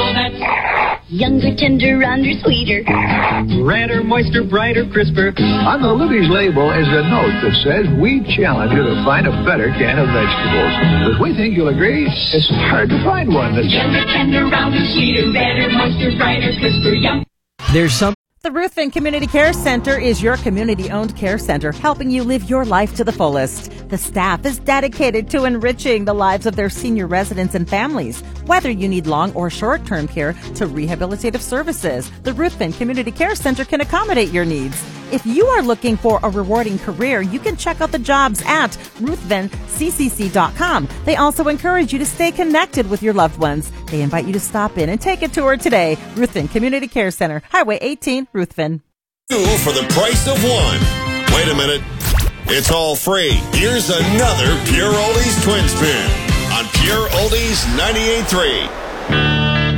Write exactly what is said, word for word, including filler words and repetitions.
cereal that's younger, tender, rounder, sweeter. Redder, moister, brighter, crisper. On the Luby's label is a note that says we challenge you to find a better can of vegetables. Because we think you'll agree, it's hard to find one that's younger, tender, rounder, sweeter. Redder, moister, brighter, crisper. Young. There's some. The Ruthven Community Care Center is your community-owned care center, helping you live your life to the fullest. The staff is dedicated to enriching the lives of their senior residents and families. Whether you need long or short-term care to rehabilitative services, the Ruthven Community Care Center can accommodate your needs. If you are looking for a rewarding career, you can check out the jobs at ruthven c c c dot com. They also encourage you to stay connected with your loved ones. They invite you to stop in and take a tour today. Ruthven Community Care Center, Highway eighteen, Ruthven. Two for the price of one. Wait a minute. It's all free. Here's another Pure Oldies Twin Spin on Pure Oldies ninety-eight point three.